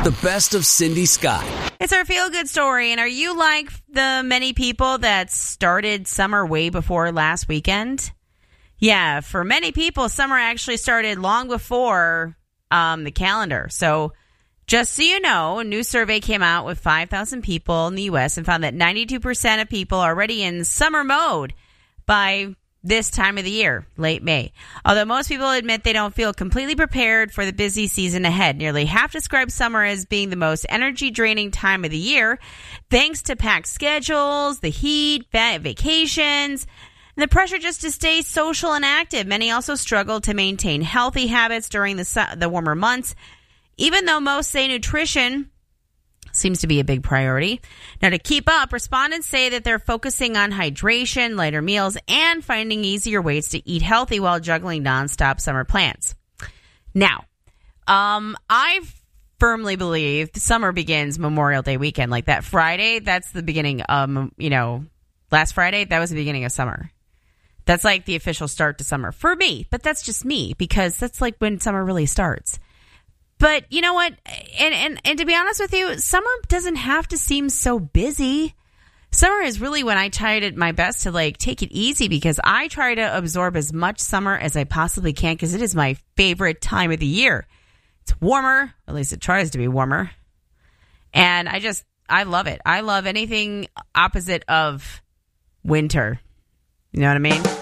The best of Cindy Scott. It's our feel-good story, and are you like the many people that started summer way before last weekend? Yeah, for many people, summer actually started long before the calendar. So just so you know, a new survey came out with 5,000 people in the U.S. and found that 92% of people are already in summer mode by this time of the year, late May. Although most people admit they don't feel completely prepared for the busy season ahead. Nearly half describe summer as being the most energy-draining time of the year, thanks to packed schedules, the heat, vacations, and the pressure just to stay social and active. Many also struggle to maintain healthy habits during the warmer months, even though most say nutrition seems to be a big priority. Now, to keep up, respondents say that they're focusing on hydration, lighter meals, and finding easier ways to eat healthy while juggling nonstop summer plans. Now, I firmly believe summer begins Memorial Day weekend. Like that Friday, that's the beginning of, last Friday, that was the beginning of summer. That's like the official start to summer for me, but that's just me because that's like when summer really starts. But you know what? And to be honest with you, summer doesn't have to seem so busy. Summer is really when I tried my best to like take it easy because I try to absorb as much summer as I possibly can because it is my favorite time of the year. It's warmer, at least it tries to be warmer. And I love it. I love anything opposite of winter. You know what I mean?